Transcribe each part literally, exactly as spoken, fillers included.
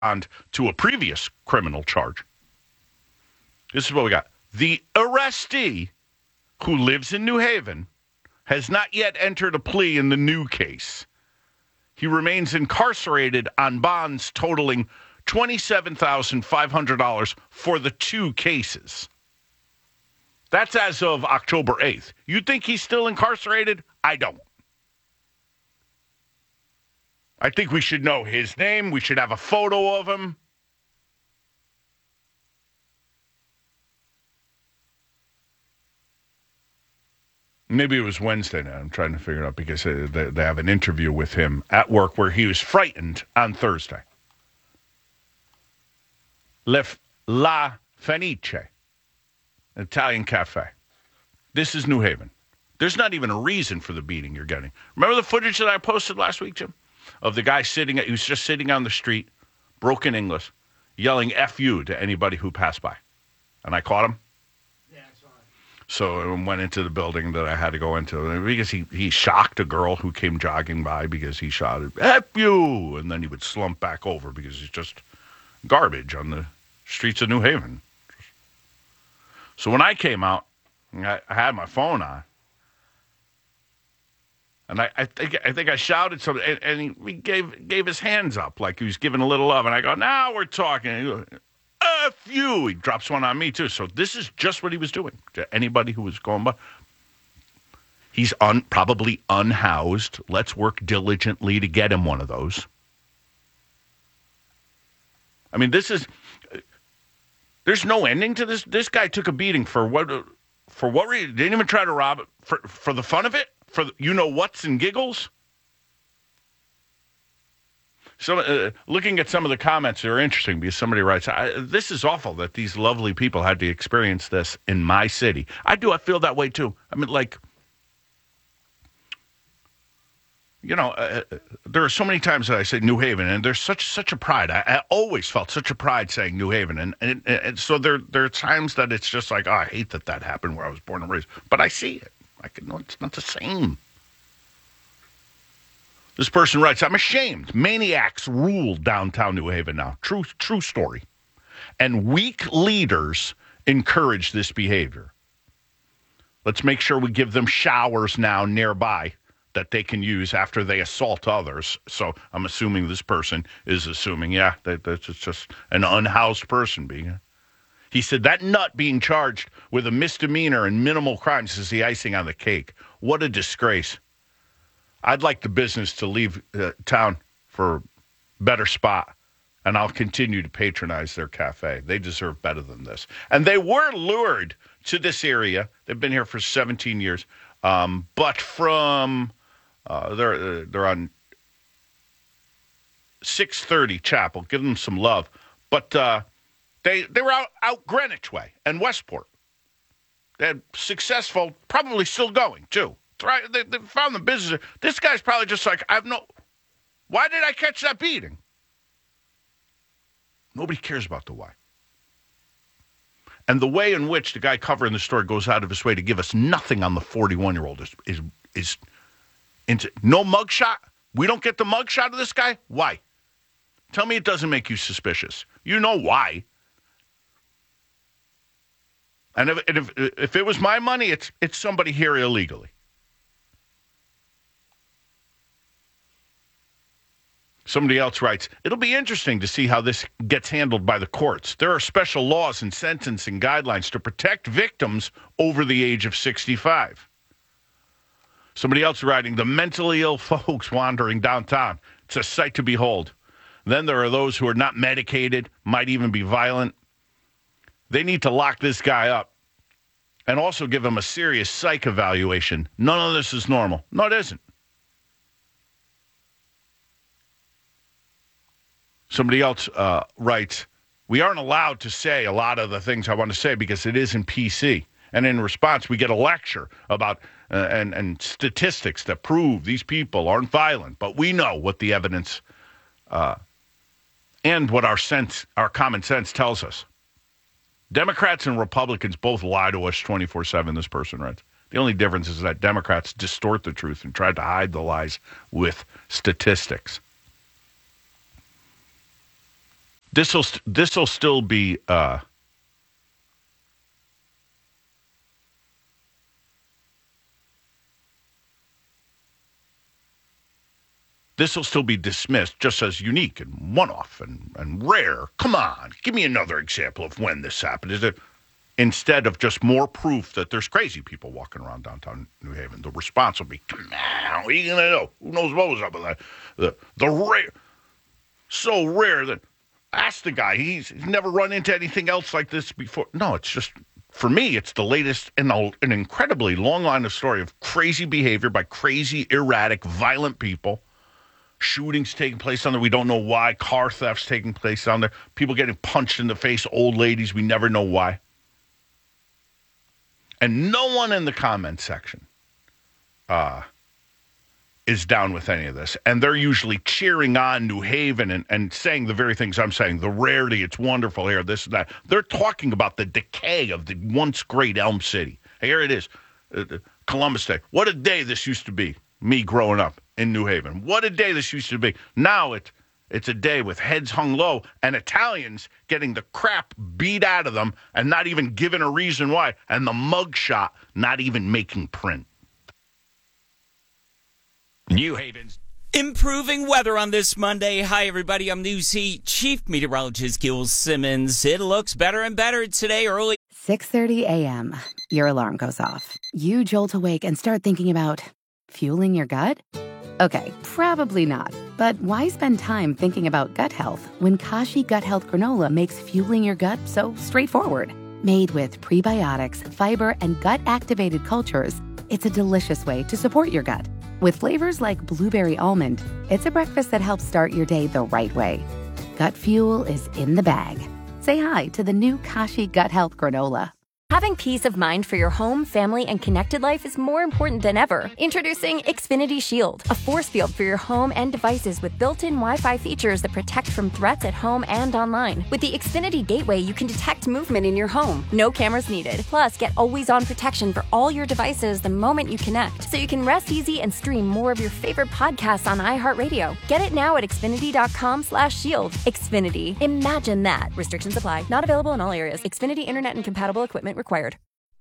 on to a previous criminal charge. This is what we got. The arrestee, who lives in New Haven, has not yet entered a plea in the new case. He remains incarcerated on bonds totaling twenty-seven thousand five hundred dollars for the two cases. That's as of October eighth. You think he's still incarcerated? I don't. I think we should know his name. We should have a photo of him. Maybe it was Wednesday now. I'm trying to figure it out because they, they have an interview with him at work where he was frightened on Thursday. Le, La Fenice, Italian cafe. This is New Haven. There's not even a reason for the beating you're getting. Remember the footage that I posted last week, Jim? Of the guy sitting, he was just sitting on the street, broken English, yelling F you to anybody who passed by. And I caught him. Yeah, I saw it. So I went into the building that I had to go into because he, he shocked a girl who came jogging by because he shouted, F you! And then he would slump back over because he's just garbage on the streets of New Haven. So when I came out, I, I had my phone on. And I, I think I think I shouted something, and, and he, he gave gave his hands up like he was giving a little love. And I go, now we're talking. And he goes, F you. He drops one on me, too. So this is just what he was doing to anybody who was going by. He's un, probably unhoused. Let's work diligently to get him one of those. I mean, this is, there's no ending to this. This guy took a beating for what, for what reason? Didn't even try to rob it, for, for the fun of it? For the, you know what's and giggles? So, uh, looking at some of the comments, they're interesting because somebody writes, I, this is awful that these lovely people had to experience this in my city. I do. I feel that way, too. I mean, like, you know, uh, there are so many times that I say New Haven, and there's such such a pride. I, I always felt such a pride saying New Haven. And, and, and so there, there are times that it's just like, oh, I hate that that happened where I was born and raised. But I see it. I can know it's not the same. This person writes, I'm ashamed. Maniacs rule downtown New Haven now. True, true story. And weak leaders encourage this behavior. Let's make sure we give them showers now nearby that they can use after they assault others. So I'm assuming this person is assuming, yeah, that, that's just an unhoused person being. He said that nut being charged with a misdemeanor and minimal crimes is the icing on the cake. What a disgrace. I'd like the business to leave uh, town for a better spot, and I'll continue to patronize their cafe. They deserve better than this. And they were lured to this area. They've been here for seventeen years. Um, but from, uh, they're, uh, they're on six thirty Chapel. Give them some love. But, uh, They they were out, out Greenwich way and Westport. They're successful, probably still going, too. They, they found the business. This guy's probably just like, I have no, why did I catch that beating? Nobody cares about the why. And the way in which the guy covering the story goes out of his way to give us nothing on the forty-one-year-old is, is, is into, no mugshot? We don't get the mugshot of this guy? Why? Tell me it doesn't make you suspicious. You know why. And if, if if it was my money, it's it's somebody here illegally. Somebody else writes, it'll be interesting to see how this gets handled by the courts. There are special laws and sentencing guidelines to protect victims over the age of sixty-five. Somebody else writing, the mentally ill folks wandering downtown. It's a sight to behold. Then there are those who are not medicated, might even be violent. They need to lock this guy up and also give him a serious psych evaluation. None of this is normal. No, it isn't. Somebody else uh, writes, we aren't allowed to say a lot of the things I want to say because it isn't P C. And in response, we get a lecture about uh, and, and statistics that prove these people aren't violent. But we know what the evidence uh, and what our sense, our common sense tells us. Democrats and Republicans both lie to us twenty-four seven, this person writes. The only difference is that Democrats distort the truth and try to hide the lies with statistics. This'll this'll still be uh, this will still be dismissed just as unique and one-off and, and rare. Come on, give me another example of when this happened. Is it instead of just more proof that there's crazy people walking around downtown New Haven? The response will be, come on, what are you gonna know? Who knows what was up with that? The the rare, so rare that. Ask the guy. He's, he's never run into anything else like this before. No, it's just, for me, it's the latest in a, an incredibly long line of story of crazy behavior by crazy, erratic, violent people. Shootings taking place down there. We don't know why. Car thefts taking place down there. People getting punched in the face. Old ladies. We never know why. And no one in the comment section uh, is down with any of this. And they're usually cheering on New Haven and, and saying the very things I'm saying. The rarity, it's wonderful here, this and that. They're talking about the decay of the once great Elm City. Here it is, uh, Columbus Day. What a day this used to be, me growing up in New Haven. What a day this used to be. Now it, it's a day with heads hung low and Italians getting the crap beat out of them and not even given a reason why. And the mugshot not even making print. New Haven's improving weather on this Monday. Hi, everybody. I'm News Heat Chief Meteorologist Gil Simmons. It looks better and better today early. six thirty a.m. Your alarm goes off. You jolt awake and start thinking about fueling your gut? Okay, probably not. But why spend time thinking about gut health when Kashi Gut Health Granola makes fueling your gut so straightforward? Made with prebiotics, fiber, and gut-activated cultures, it's a delicious way to support your gut. With flavors like blueberry almond, it's a breakfast that helps start your day the right way. Gut fuel is in the bag. Say hi to the new Kashi Gut Health Granola. Having peace of mind for your home, family, and connected life is more important than ever. Introducing Xfinity Shield, a force field for your home and devices with built-in Wi-Fi features that protect from threats at home and online. With the Xfinity Gateway, you can detect movement in your home. No cameras needed. Plus, get always-on protection for all your devices the moment you connect, so you can rest easy and stream more of your favorite podcasts on iHeartRadio. Get it now at Xfinity.com slash shield. Xfinity. Imagine that. Restrictions apply. Not available in all areas. Xfinity Internet and compatible equipment required.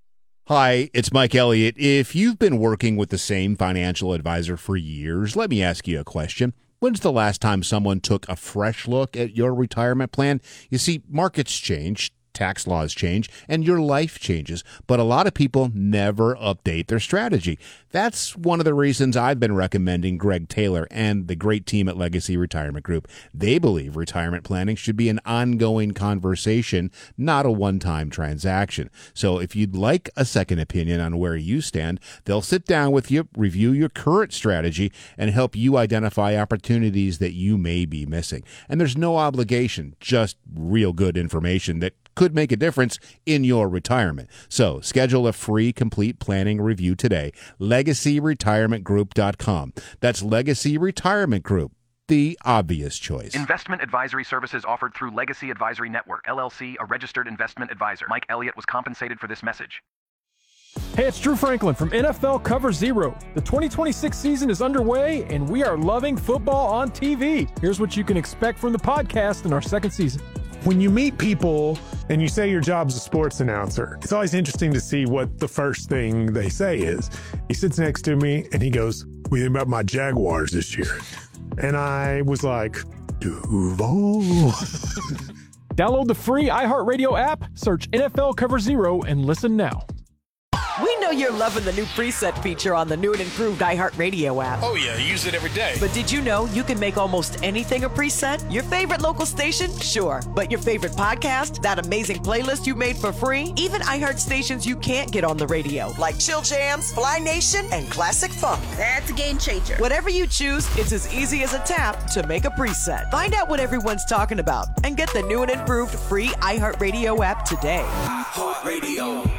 Hi, it's Mike Elliott. If you've been working with the same financial advisor for years, let me ask you a question. When's the last time someone took a fresh look at your retirement plan? You see, markets change, tax laws change, and your life changes, but a lot of people never update their strategy. That's one of the reasons I've been recommending Greg Taylor and the great team at Legacy Retirement Group. They believe retirement planning should be an ongoing conversation, not a one-time transaction. So if you'd like a second opinion on where you stand, they'll sit down with you, review your current strategy, and help you identify opportunities that you may be missing. And there's no obligation, just real good information that could make a difference in your retirement. So schedule a free complete planning review today. legacy retirement group dot com. That's Legacy Retirement Group, the obvious choice. Investment advisory services offered through Legacy Advisory Network, L L C, a registered investment advisor. Mike Elliott was compensated for this message. Hey, it's Drew Franklin from N F L Cover Zero. The twenty twenty-six season is underway, and we are loving football on T V. Here's what you can expect from the podcast in our second season. When you meet people and you say your job's a sports announcer, it's always interesting to see what the first thing they say is. He sits next to me and he goes, "What do you think about my Jaguars this year?" And I was like, Duval. Download the free iHeartRadio app, search N F L Cover Zero, and listen now. We know you're loving the new preset feature on the new and improved iHeartRadio app. Oh yeah, I use it every day. But did you know you can make almost anything a preset? Your favorite local station? Sure. But your favorite podcast? That amazing playlist you made for free? Even iHeart stations you can't get on the radio, like Chill Jams, Fly Nation, and Classic Funk. That's a game changer. Whatever you choose, it's as easy as a tap to make a preset. Find out what everyone's talking about and get the new and improved free iHeartRadio app today. iHeartRadio.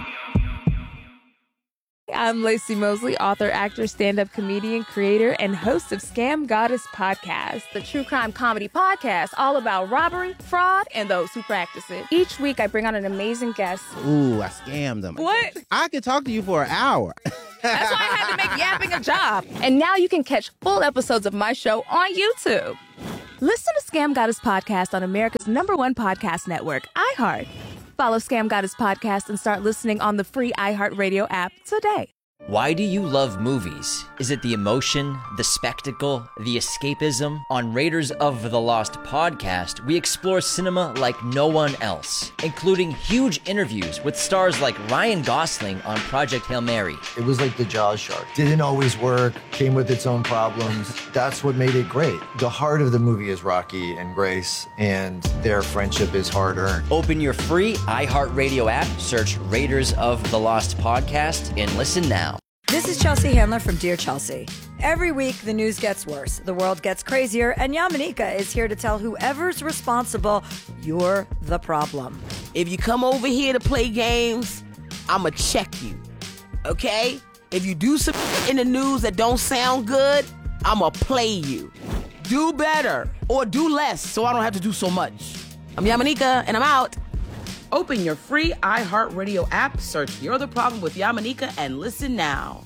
I'm Lacey Mosley, author, actor, stand-up comedian, creator, and host of Scam Goddess Podcast, the true crime comedy podcast all about robbery, fraud, and those who practice it. Each week, I bring on an amazing guest. Ooh, I scammed them. What? I could talk to you for an hour. That's why I had to make yapping a job. And now you can catch full episodes of my show on YouTube. Listen to Scam Goddess Podcast on America's number one podcast network, iHeart. Follow Scam Goddess Podcast and start listening on the free iHeartRadio app today. Why do you love movies? Is it the emotion, the spectacle, the escapism? On Raiders of the Lost podcast, we explore cinema like no one else, including huge interviews with stars like Ryan Gosling on Project Hail Mary. It was like the Jaws shark. Didn't always work, came with its own problems. That's what made it great. The heart of the movie is Rocky and Grace, and their friendship is hard-earned. Open your free iHeartRadio app, search Raiders of the Lost podcast, and listen now. This is Chelsea Handler from Dear Chelsea. Every week, the news gets worse, the world gets crazier, and Yamanika is here to tell whoever's responsible, you're the problem. If you come over here to play games, I'ma check you, okay? If you do some in the news that don't sound good, I'ma play you. Do better, or do less, so I don't have to do so much. I'm Yamanika, and I'm out. Open your free iHeartRadio app, search You're the Problem with Yamanika, and listen now.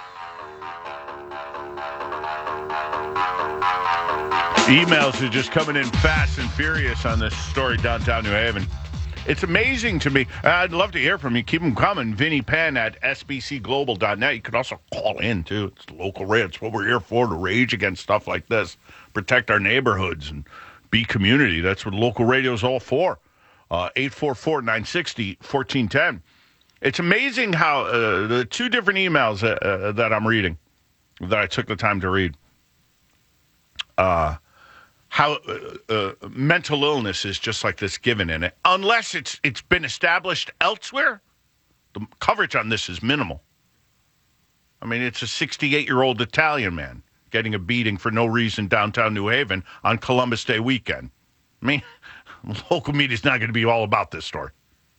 Emails are just coming in fast and furious on this story downtown New Haven. It's amazing to me. I'd love to hear from you. Keep them coming. Vinny Penn at S B C global dot net. You could also call in, too. It's local radio. It's what we're here for, to rage against stuff like this. Protect our neighborhoods and be community. That's what local radio is all for. Uh, eight four four, nine six zero, one four one zero. It's amazing how uh, the two different emails uh, uh, that I'm reading, that I took the time to read, uh, how uh, uh, mental illness is just like this given in it. Unless it's it's been established elsewhere, the coverage on this is minimal. I mean, it's a sixty-eight-year-old Italian man getting a beating for no reason downtown New Haven on Columbus Day weekend. I mean, local media is not going to be all about this story.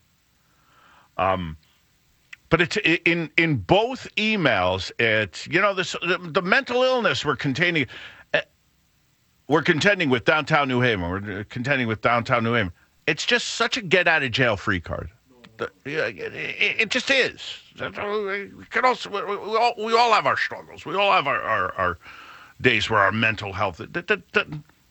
Um, but it's in in both emails. It's you know this the, the mental illness we're containing. Uh, we're contending with downtown New Haven. We're contending with downtown New Haven. It's just such a get out of jail free card. The, it, it, it just is. We can also we, we all we all have our struggles. We all have our our, our days where our mental health. That, that, that,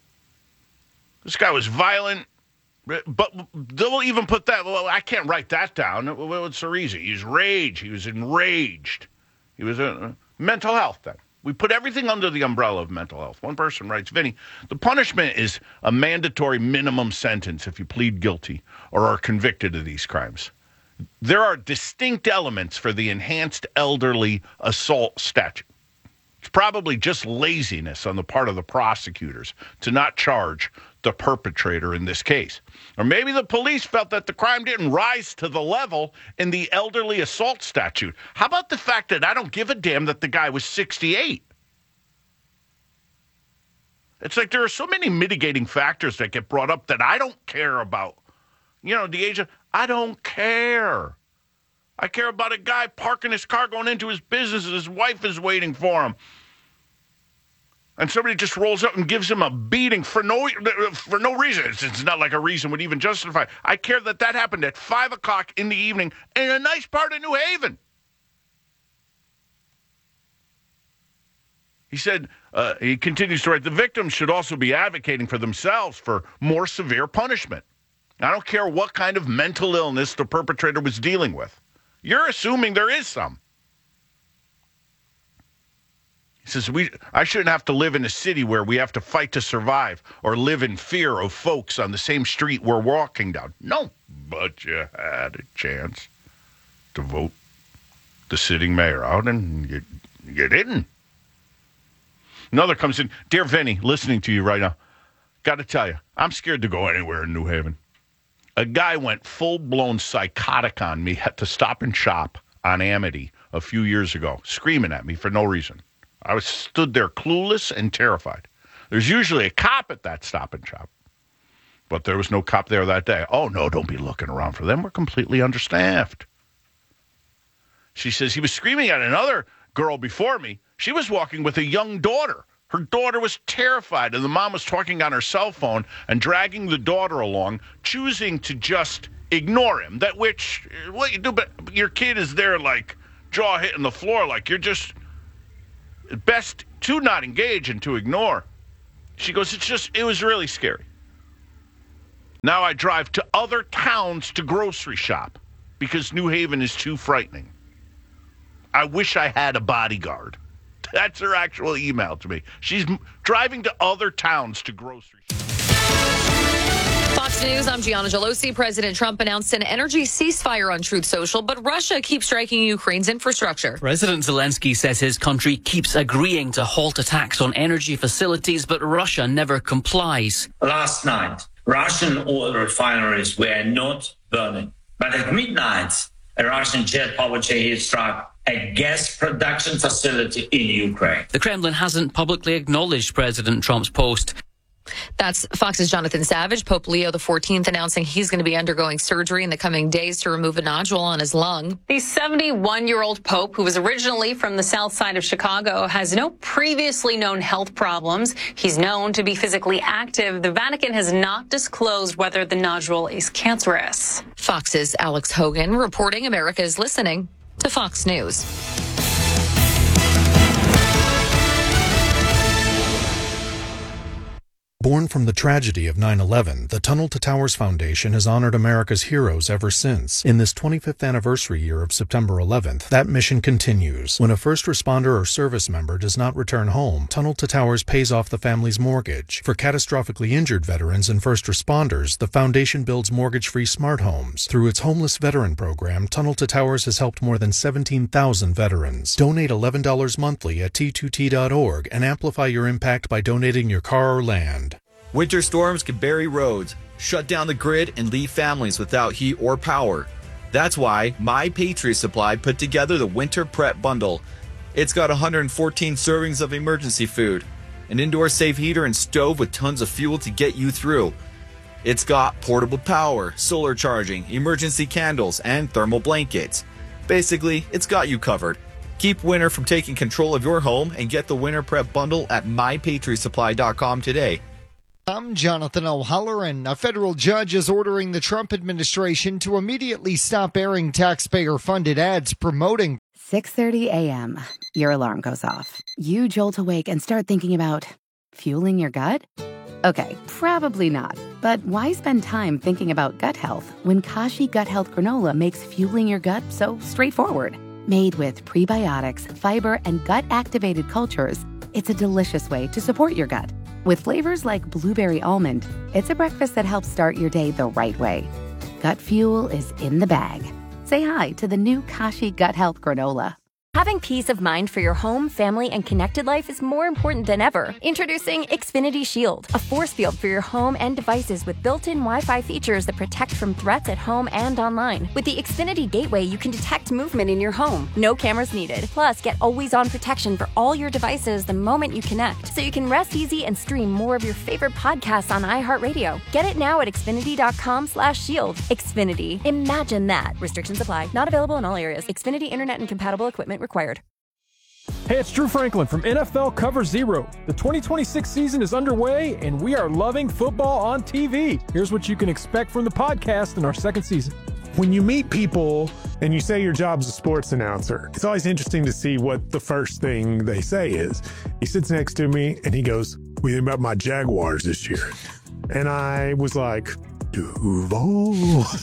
this guy was violent. But they'll even put that, well, I can't write that down. What's the reason? He's rage. He was enraged. He was uh, mental health then. We put everything under the umbrella of mental health. One person writes, Vinny, the punishment is a mandatory minimum sentence if you plead guilty or are convicted of these crimes. There are distinct elements for the enhanced elderly assault statute. It's probably just laziness on the part of the prosecutors to not charge the perpetrator in this case. Or maybe the police felt that the crime didn't rise to the level in the elderly assault statute. How about the fact that I don't give a damn that the guy was sixty-eight? It's like there are so many mitigating factors that get brought up that I don't care about. You know, the age of, I don't care. I care about a guy parking his car, going into his business, and his wife is waiting for him. And somebody just rolls up and gives him a beating for no for no reason. It's, it's not like a reason would even justify. I care that that happened at five o'clock in the evening in a nice part of New Haven. He said, uh, he continues to write, the victims should also be advocating for themselves for more severe punishment. I don't care what kind of mental illness the perpetrator was dealing with. You're assuming there is some. He says, "We. I shouldn't have to live in a city where we have to fight to survive or live in fear of folks on the same street we're walking down. No, but you had a chance to vote the sitting mayor out, and you, you didn't." Another comes in, Dear Vinny, listening to you right now, got to tell you, I'm scared to go anywhere in New Haven. A guy went full-blown psychotic on me at the Stop and Shop on Amity a few years ago, screaming at me for no reason. I was stood there clueless and terrified. There's usually a cop at that Stop and Shop, but there was no cop there that day. Oh, no, don't be looking around for them. We're completely understaffed. She says he was screaming at another girl before me. She was walking with a young daughter. Her daughter was terrified, and the mom was talking on her cell phone and dragging the daughter along, choosing to just ignore him. That which, what you do, but your kid is there like jaw hitting the floor, like you're just best to not engage and to ignore. She goes, it's just, it was really scary. Now I drive to other towns to grocery shop because New Haven is too frightening. I wish I had a bodyguard. That's her actual email to me. She's m- driving to other towns to grocery shop. Fox News, I'm Gianna Gelosi. President Trump announced an energy ceasefire on Truth Social, but Russia keeps striking Ukraine's infrastructure. President Zelensky says his country keeps agreeing to halt attacks on energy facilities, but Russia never complies. Last night, Russian oil refineries were not burning, but at midnight, a Russian jet powered Shahed struck a gas production facility in Ukraine. The Kremlin hasn't publicly acknowledged President Trump's post. That's Fox's Jonathan Savage. Pope Leo the fourteenth announcing he's going to be undergoing surgery in the coming days to remove a nodule on his lung. The seventy-one-year-old Pope, who was originally from the south side of Chicago, has no previously known health problems. He's known to be physically active. The Vatican has not disclosed whether the nodule is cancerous. Fox's Alex Hogan reporting America is listening to Fox News. Born from the tragedy of nine eleven, the Tunnel to Towers Foundation has honored America's heroes ever since. In this twenty-fifth anniversary year of September eleventh, that mission continues. When a first responder or service member does not return home, Tunnel to Towers pays off the family's mortgage. For catastrophically injured veterans and first responders, the foundation builds mortgage-free smart homes. Through its homeless veteran program, Tunnel to Towers has helped more than seventeen thousand veterans. Donate eleven dollars monthly at T two T dot org and amplify your impact by donating your car or land. Winter storms can bury roads, shut down the grid, and leave families without heat or power. That's why My Patriot Supply put together the Winter Prep Bundle. It's got one hundred fourteen servings of emergency food, an indoor safe heater and stove with tons of fuel to get you through. It's got portable power, solar charging, emergency candles, and thermal blankets. Basically, it's got you covered. Keep winter from taking control of your home and get the Winter Prep Bundle at my patriot supply dot com today. I'm Jonathan O'Halloran. A federal judge is ordering the Trump administration to immediately stop airing taxpayer-funded ads promoting. six thirty a.m. Your alarm goes off. You jolt awake and start thinking about fueling your gut? Okay, probably not. But why spend time thinking about gut health when Kashi Gut Health Granola makes fueling your gut so straightforward? Made with prebiotics, fiber, and gut-activated cultures, it's a delicious way to support your gut. With flavors like blueberry almond, it's a breakfast that helps start your day the right way. Gut fuel is in the bag. Say hi to the new Kashi Gut Health Granola. Having peace of mind for your home, family, and connected life is more important than ever. Introducing Xfinity Shield, a force field for your home and devices with built-in Wi-Fi features that protect from threats at home and online. With the Xfinity Gateway, you can detect movement in your home. No cameras needed. Plus, get always-on protection for all your devices the moment you connect, so you can rest easy and stream more of your favorite podcasts on iHeartRadio. Get it now at Xfinity.com slash shield. Xfinity. Imagine that. Restrictions apply. Not available in all areas. Xfinity Internet and compatible equipment required. Hey, it's Drew Franklin from N F L Cover Zero. The twenty twenty-six season is underway, and we are loving football on T V. Here's what you can expect from the podcast in our second season. When you meet people and you say your job's a sports announcer, it's always interesting to see what the first thing they say is. He sits next to me and he goes, "What do you think about my Jaguars this year?" And I was like, Duval.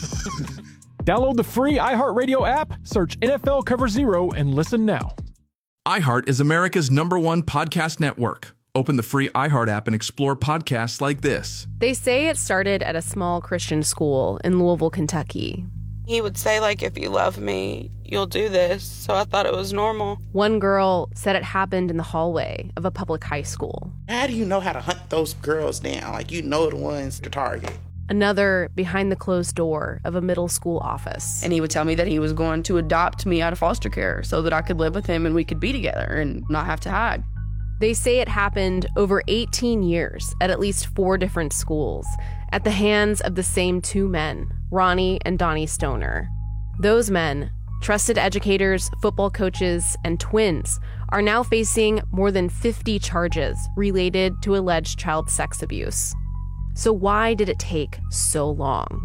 Download the free iHeartRadio app, search N F L Cover Zero, and listen now. iHeart is America's number one podcast network. Open the free iHeart app and explore podcasts like this. They say it started at a small Christian school in Louisville, Kentucky. He would say, like, if you love me, you'll do this. So I thought it was normal. One girl said it happened in the hallway of a public high school. How do you know how to hunt those girls down? Like, you know the ones to target. Another behind the closed door of a middle school office. And he would tell me that he was going to adopt me out of foster care so that I could live with him and we could be together and not have to hide. They say it happened over eighteen years at at least four different schools at the hands of the same two men, Ronnie and Donnie Stoner. Those men, trusted educators, football coaches, and twins, are now facing more than fifty charges related to alleged child sex abuse. So why did it take so long?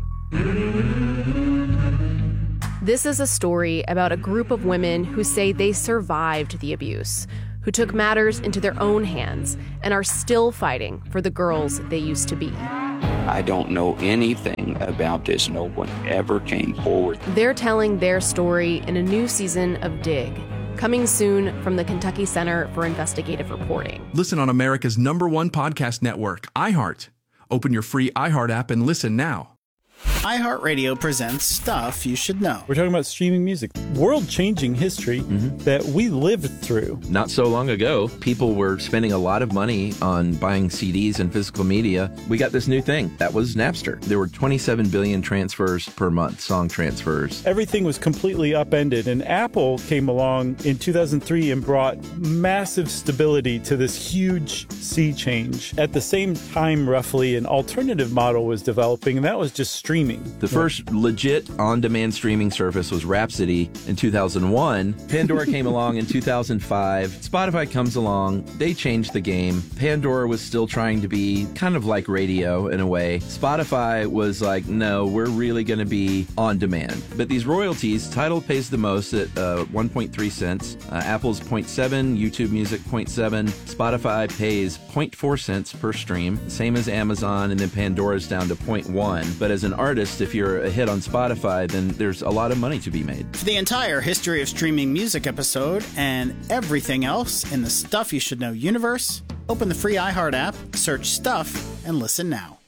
This is a story about a group of women who say they survived the abuse, who took matters into their own hands and are still fighting for the girls they used to be. I don't know anything about this. No one ever came forward. They're telling their story in a new season of Dig, coming soon from the Kentucky Center for Investigative Reporting. Listen on America's number one podcast network, iHeart. Open your free iHeart app and listen now. iHeartRadio presents Stuff You Should Know. We're talking about streaming music, world-changing history mm-hmm. that we lived through. Not so long ago, people were spending a lot of money on buying C Ds and physical media. We got this new thing. That was Napster. There were twenty-seven billion transfers per month, song transfers. Everything was completely upended, and Apple came along in two thousand three and brought massive stability to this huge sea change. At the same time, roughly, an alternative model was developing, and that was just streaming. The first legit on-demand streaming service was Rhapsody in two thousand one. Pandora came along in two thousand five. Spotify comes along. They changed the game. Pandora was still trying to be kind of like radio in a way. Spotify was like, no, we're really going to be on demand. But these royalties, Tidal pays the most at uh, one point three cents. Uh, Apple's zero point seven, YouTube Music zero point seven. Spotify pays zero point four cents per stream, same as Amazon, and then Pandora's down to zero point one. But as an artist, if you're a hit on Spotify, then there's a lot of money to be made. For the entire history of streaming music episode and everything else in the Stuff You Should Know universe, open the free iHeart app, search Stuff, and listen now.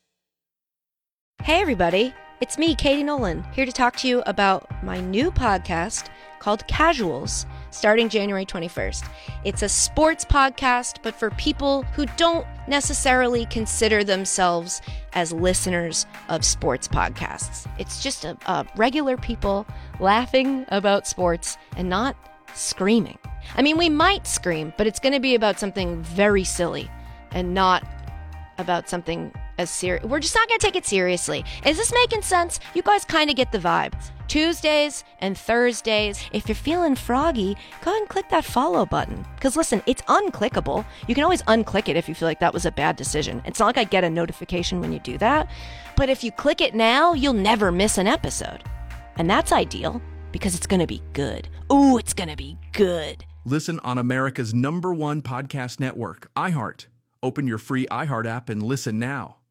Hey everybody, it's me, Katie Nolan, here to talk to you about my new podcast called Casuals, starting January twenty-first. It's a sports podcast, but for people who don't necessarily consider themselves as listeners of sports podcasts. It's just a, a regular people laughing about sports and not screaming. I mean, we might scream, but it's going to be about something very silly and not about something as serious. We're just not going to take it seriously. Is this making sense? You guys kind of get the vibe. Tuesdays and Thursdays. If you're feeling froggy, go ahead and click that follow button. Because listen, it's unclickable. You can always unclick it if you feel like that was a bad decision. It's not like I get a notification when you do that. But if you click it now, you'll never miss an episode. And that's ideal because it's going to be good. Ooh, it's going to be good. Listen on America's number one podcast network, iHeart. Open your free iHeart app and listen now.